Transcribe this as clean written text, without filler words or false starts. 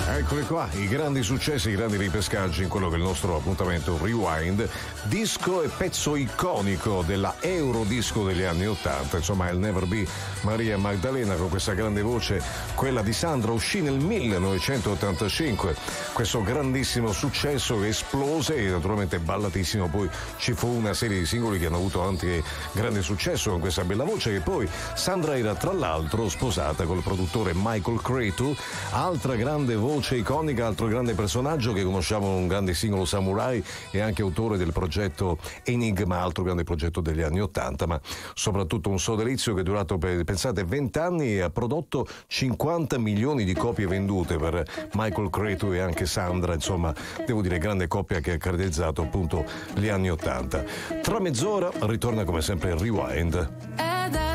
Eccoli qua, i grandi successi, i grandi ripescaggi in quello che è il nostro appuntamento Rewind, disco e pezzo iconico della Eurodisco degli anni '80, insomma il Never Be Maria Maddalena con questa grande voce, quella di Sandra, uscì nel 1985, questo grandissimo successo che esplose e naturalmente ballatissimo, poi ci fu una serie di singoli che hanno avuto anche grande successo con questa bella voce, che poi Sandra era tra l'altro sposata col produttore Michael Cretu, altra grande voce iconica, altro grande personaggio che conosciamo, un grande singolo Samurai e anche autore del progetto Enigma, altro grande progetto degli anni '80, ma soprattutto un sodalizio che è durato, pensate, 20 anni e ha prodotto 50 milioni di copie vendute per Michael Cretu e anche Sandra, insomma devo dire grande coppia che ha caratterizzato appunto gli anni '80. Tra mezz'ora ritorna come sempre il Rewind. È da